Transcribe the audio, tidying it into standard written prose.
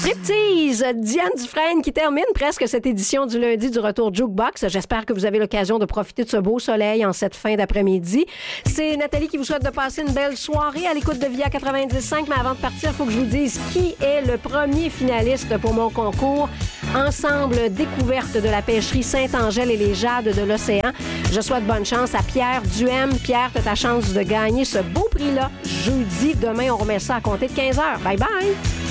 Striptease, Diane Dufresne qui termine presque cette édition du lundi du Retour Jukebox. J'espère que vous avez l'occasion de profiter de ce beau soleil en cette fin d'après-midi. C'est Nathalie qui vous souhaite de passer une belle soirée à l'écoute de Via 95. Mais avant de partir, il faut que je vous dise qui est le premier finaliste pour mon concours Ensemble découverte de la pêcherie Saint-Angèle et les Jades de l'Océan. Je souhaite bonne chance à Pierre Duhem. Pierre, tu as ta chance de gagner ce beau prix-là jeudi. Demain, on remet ça à compter de 15h. Bye bye!